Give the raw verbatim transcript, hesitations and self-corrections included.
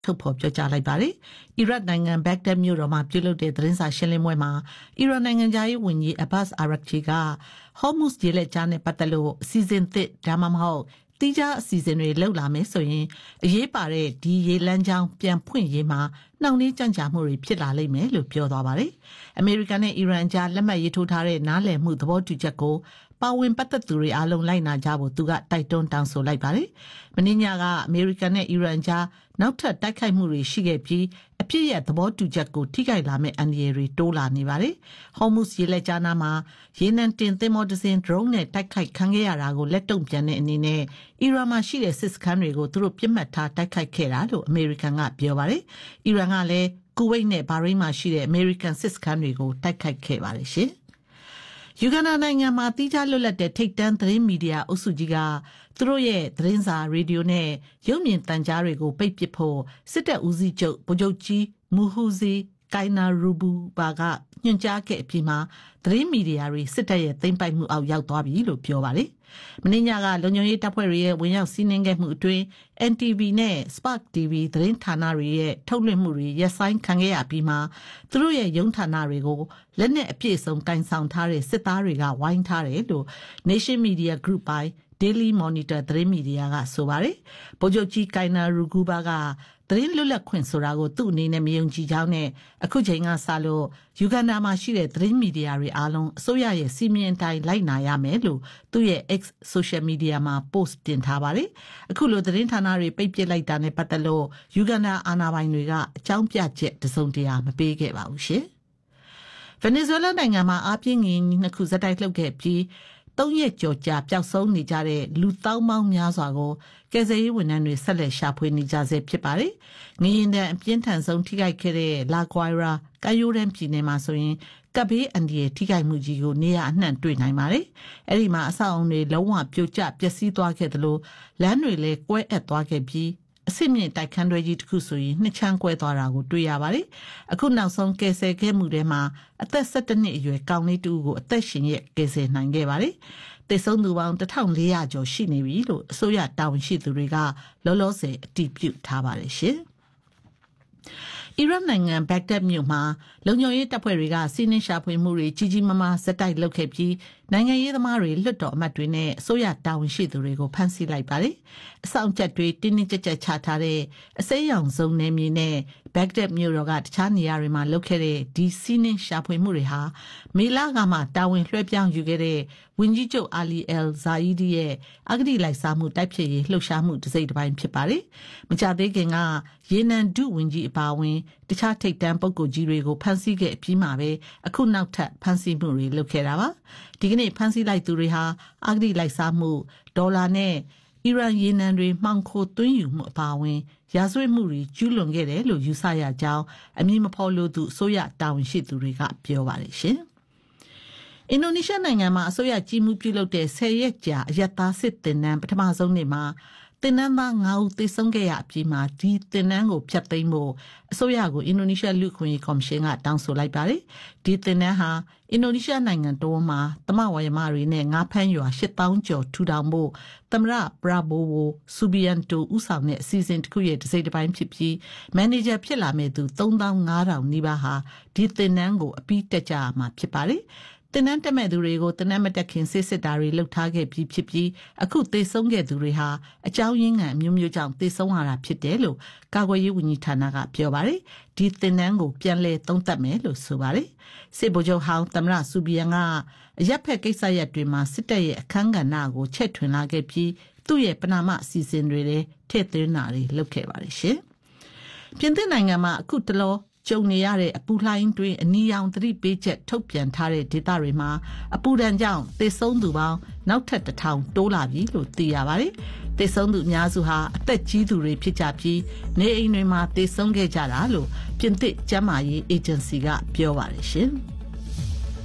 ထုတ်ဖော်ပြောကြားလိုက်ပါတယ်။အီရတ်နိုင်ငံဘက်ဂဒက်မြို့တော်မှာပြုလုပ်တဲ့သတင်းစာရှင်းလင်းပွဲမှာအီရန်နိုင်ငံသားရေးဝန်ကြီးအဘတ်အာရခ်ချီကဟော်မုစ်ရေလက်ကြားနဲ့ပတ်သက်လို့အစီအစဉ်သစ်ဒါမှမဟုတ်တိကျအစီအစဉ်တွေလှုပ်လာမယ်ဆိုရင်အရေးပါတဲ့ဒီရေလမ်းကြောင်းပြန်ဖွင့်ရေးမှာနှောင့်နှေးကြန့်ကြာမှုတွေဖြစ်လာလိမ့်မယ်လို့ပြောသွားပါတယ်။အမေရိကန်နဲ့အီရန်ကြားလက်မှတ်ရေးထိုးထားတဲ့နားလည်မှုသဘောတူချက်ကိုပါဝင်ပတ်သက်သူတွေအားလုံးလိုက်နာကြဖို့သူကတိုက်တွန်းတောင်းဆိုလိုက်ပါတယ်။မင်းညာကအမေရိကန်နဲ့အီရန်ကြားနောက်ထပ်တိုက်ခိုက်မှုတွေရှိခဲ့ပြီးအဖြစ်ရသဘောတူချက်ကိုထိခိုက်လာမဲ့အန္တရာယ်တွေတိုးလာနေပါတယ်။ဟော်မုစ်ရေလက်ကြားနာမှာရေနံတင်သင်္ဘောတစ်စင်း drone နဲ့တိုက်ခိုက်ခံခဲ့ရတာကိုလက်တုံ့ပြန်တဲ့အနေနဲ့အီရန်မှာရှိတဲ့စစ်စခန်းတွေကိုသူတို့ပြစ်မှတ်ထားတိုက်ခိုက်ခဲ့တာလို့အမေရိကန်ကပြောပါတယ်။အီရန်ကလည်းကူဝိတ်နဲ့ဘာရိန်းမှာရှိတဲ့အမေရိကန်စစ်စခန်းတွေကိုတိုက်ခိုက်ခဲ့ပါတယ်ရှင်။ယူဂန်ဒါနိုင်ငံမှာတီးခြားလွတ်လပ်တဲ့ထိပ်တန်းသတင်းမီဒီယာအုပ်စုကြီးကသူတို့ရဲ့သတင်းစာရေဒီယိုနဲ့ရုပ်မြင်သံကြားတွေကိုပိတ်ပစ်ဖို့စစ်တပ်ဦးစီးချုပ်ဗိုလ်ချုပ်ကြီးမူဟူဇီကိုင်နာရူဘူဘာကညွှန်ကြားခဲ့အပြီးမှာသတင်းမီဒီယာတွေစစ်တပ်ရဲ့သိမ်းပိုက်မှုအောက်ရောက်သွားပြီလို့ပြောပါတယ်။မင်းညာကလုံခြုံရေးတပ်ဖွဲ့တွေရဲ့ဝင်ရောက်စီးနင်းခဲ့မှုအတွင်း အန် တီ ဗီ နဲ့ Spark တီ ဗီ သတင်းဌာနတွေရဲ့ထုတ်လွှင့်မှုတွေရပ်ဆိုင်းခံခဲ့ရပြီးမှသူတို့ရဲ့ရုံးဌာနတွေကိုလက်နက်အပြည့်အစုံကင်ဆောင်ထားတဲ့စစ်သားတွေကဝိုင်းထားတယ်လို့ Nation Media Group ပိုင်း Daily Monitor သတင်းမီဒီယာကဆိုပါတယ်။ဗိုလ်ချုပ်ကြီးကိုင်နာရူဂူဘာကသတင်းလွတ်လပ်ခွင့်ဆိုတာကိုသူ့အနေနဲ့မယုံကြည်ကြောင်းနဲ့အခုချိန်ကစလို့ယူဂန်ဒါမှာရှိတဲ့သတင်းမီဒီယာတွေအားလုံးအစိုးရရဲ့စီမံတိုင်းလိုက်နာရမယ်လို့သူ့ရဲ့ X social media မှာ post တင်ထားပါတယ်။အခုလိုသတင်းဌာနတွေပိတ်ပစ်လိုက်တာနဲ့ပတ်သက်လို့ယူဂန်ဒါအာဏာပိုင်တွေကအကြောင်းပြချက်တစုံတရာမပေးခဲ့ပါဘူးရှင်။ဗင်နီဇွဲလားနိုင်ငံမှာအားပြင်းငင်နှစ်ခုဇက်တိုက်လှုပ်ခဲ့ပြီးသုံးရက်ကျော်ကြာပျောက်ဆုံးနေကြတဲ့လူတောင်းပေါင်းများစွာကိုကယ်ဆယ်ရေးဝန်ထမ်းတွေဆက်လက်ရှာဖွေနေကြဆဲဖြစ်ပါတယ်။ငရင်တန်အပြင်းထန်ဆုံးထိခိုက်ခဲ့တဲ့လာကွိုင်ရာကာယိုရန်ပြည်နယ်မှာဆိုရင်ကပ်ဘေးအန်ဒီရဲ့ထိခိုက်မှုကြီးကိုနေရအနှံ့တွေ့နိုင်ပါတယ်။အဲဒီမှာအဆောက်အုံတွေလုံးဝပြိုကျပျက်စီးသွားခဲ့သလိုလမ်းတွေလည်းကွဲအပ်သွားခဲ့ပြီးအစစ်မြင့်တိုက်ခန်းတွေကြီးတစ်ခုဆိုရင်နှစ်ချမ်းကွဲသွားတာကိုတွေ့ရပါတယ်။အခုနောက်ဆုံးကယ်ဆယ်ခဲ့မှုတွေမှာအသက်၁၁နှစ်အရွယ်ကောင်လေးတူကိုအသက်ရှင်ရက်ကယ်ဆယ်နိုင်ခဲ့ပါတယ်။သေဆုံးသူပေါင်းတစ်ထောင်လေးရာကျော်ရှိနေပြီလို့အစိုးရတာဝန်ရှိသူတွေကလောလောဆယ်အတည်ပြုထားပါတယ်ရှင်။အီရတ်နိုင်ငံဘက်ဂဒက်မြို့မှာလုံခြုံရေးတပ်ဖွဲ့တွေကစီးနင်းရှာဖွေမှုတွေကြီးကြီးမားမားစက်တိုက်လုပ်ခဲ့ပြီးနိုင်ငံရေးသမားတွေလွတ်တော်အမတ်တွေနဲ့အစိုးရတာဝန်ရှိသူတွေကိုဖမ်းဆီးလိုက်ပါတယ်။အဆောင်ချက်တွေတင်းတင်းကြပ်ကြပ်ချထားတဲ့အစိမ်းရောင်စုံနယ်မြေနဲ့ဘက်ဂဒက်မြို့တော်ကတခြားနေရာတွေမှာလုပ်ခဲ့တဲ့ဒီစီးနင်းရှာဖွေမှုတွေဟာမေလကမှတာဝန်လွှဲပြောင်းယူခဲ့တဲ့ဝန်ကြီးချုပ်အာလီအယ်ဇာအီဒီရဲ့အဂတိလိုက်စားမှုတိုက်ဖျက်ရေးလှုပ်ရှားမှုတစ်စိတ်တစ်ပိုင်းဖြစ်ပါတယ်။မကြသေးခင်ကရေနံဒုဝန်ကြီးအပါအဝင်တခြားထိပ်တန်းပုဂ္ဂိုလ်ကြီးတွေကိုဖမ်းဆီးခဲ့ပြီးမှပဲအခုနောက်ထပ်ဖမ်းဆီးမှုတွေလုပ်ခဲ့တာပါ။ဒီကနေ့ဖမ်းဆီးလိုက်သူတွေဟာအဂတိလိုက်စားမှုဒေါ်လာနဲ့အီရန်ရေနံတွေမှောင်ခိုသွင်းယူမှုအပါအဝင်ရာဇဝတ်မှုတွေကျူးလွန်ခဲ့တယ်လို့ယူဆရကြောင်းအမည်မဖော်လိုသူအစိုးရတာဝန်ရှိသူတွေကပြောပါတယ်ရှင်။အင်ဒိုနီးရှားနိုင်ငံမှာအစိုးရကြီးမှုပြုလုပ်တဲ့ဆယ်ရက်ကြာအယက်သားစစ်တင်နန်းပထမဆုံးနေ့မှာတင်နန်းသားငါးဦးသေဆုံးခဲ့ရအပြီးမှာဒီတင်နန်းကိုဖျက်သိမ်းဖို့အစိုးရကိုအင်ဒိုနီးရှားလူ့အခွင့်အရေးကော်မရှင်ကတောင်းဆိုလိုက်ပါတယ်။ဒီတင်နန်းဟာအင်ဒိုနီးရှားနိုင်ငံတော်မှာသမဝါယမတွေနဲ့ငါးဖမ်းရွာရှစ်သောင်းကျော်ထူထောင်ဖို့သမရပရာဘိုဝိုဆူဘီယန်တိုဦးဆောင်တဲ့အစီအစဉ်တစ်ခုရဲ့တစ်စိတ်တစ်ပိုင်းဖြစ်ပြီးမန်နေဂျာဖြစ်လာမဲ့သူသုံးသောင်းငါးထောင်နီးပါးဟာဒီတင်နန်းကိုအပြီးတက်ကြရမှာဖြစ်ပါတယ်။တင်နန်းတက်မဲ့သူတွေကိုတင်နန်းမတက်ခင်စစ်စစ်တာတွေလှုပ်ထားခဲ့ပြီးဖြစ်ပြီးအခုသေဆုံးခဲ့သူတွေဟာအကြောင်းရင်းခံအမျိုးမျိုးကြောင့်သေဆုံးရတာဖြစ်တယ်လို့ကာကွယ်ရေးဝန်ကြီးဌာနကပြောပါတယ်ဒီတင်နန်းကိုပြန်လည်သုံးသပ်မယ်လို့ဆိုပါတယ်စစ်ဗိုလ်ချုပ်ဟောင်းသမရဆူဘီယန်ကအရက်ဖက်ကိစ္စရပ်တွေမှာစစ်တပ်ရဲ့အခမ်းကဏ္ဍကိုချက်ထွင်လာခဲ့ပြီးသူ့ရဲ့ပဏာမအစီအစဉ်တွေလည်းထည့်သွင်းတာတွေလုပ်ခဲ့ပါတယ်ရှင်ပြင်သစ်နိုင်ငံမှာအခုတလောကျုံနေရတဲ့အပူလှိုင်းတွင်အနီရောင်သတိပေးချက်ထုတ်ပြန်ထားတဲ့ဒေသတွေမှာအပူဒဏ်ကြောင့်သေဆုံးသူပေါင်းနောက်ထပ်တစ်ထောင်တိုးလာပြီလို့သိရပါတယ်။သေဆုံးသူအများစုဟာအသက်ကြီးသူတွေဖြစ်ကြပြီးနေအိမ်တွေမှာသေဆုံးခဲ့ကြတာလို့ပြင်သစ်ကျန်းမာရေးအေဂျင်စီကပြောပါတယ်ရှင်။